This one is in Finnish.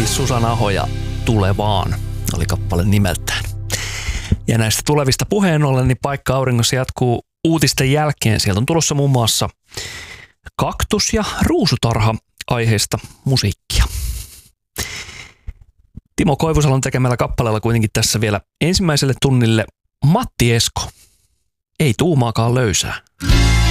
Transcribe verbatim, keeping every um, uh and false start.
siis Susanna Aho ja Tulevaan oli kappale nimeltään. Ja näistä tulevista puheen ollen, niin Paikka auringossa jatkuu uutisten jälkeen. Sieltä on tulossa muun muassa kaktus- ja ruusutarha aiheista musiikkia. Timo Koivusalon tekemällä kappaleella kuitenkin tässä vielä ensimmäiselle tunnille Matti Esko. Ei tuumaakaan löysää.